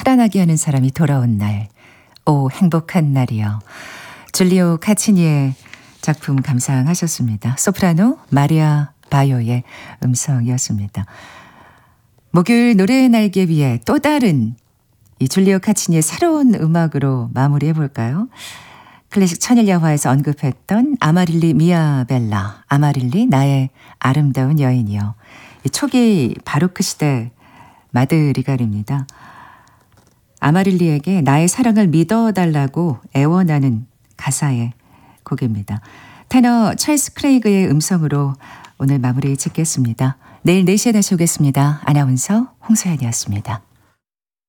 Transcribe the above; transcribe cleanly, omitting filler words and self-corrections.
살아나게 하는 사람이 돌아온 날. 오, 행복한 날이요. 줄리오 카치니의 작품 감상하셨습니다. 소프라노 마리아 바요의 음성이었습니다. 목요일 노래의 날개 위에 또 다른 이 줄리오 카치니의 새로운 음악으로 마무리해볼까요? 클래식 천일야화에서 언급했던 아마릴리 미아벨라, 아마릴리 나의 아름다운 여인이요. 이 초기 바로크 시대 마드리갈입니다. 아마릴리에게 나의 사랑을 믿어달라고 애원하는 가사의 곡입니다. 테너 찰스 크레이그의 음성으로 오늘 마무리 짓겠습니다. 내일 4시에 다시 오겠습니다. 아나운서 홍소연이었습니다.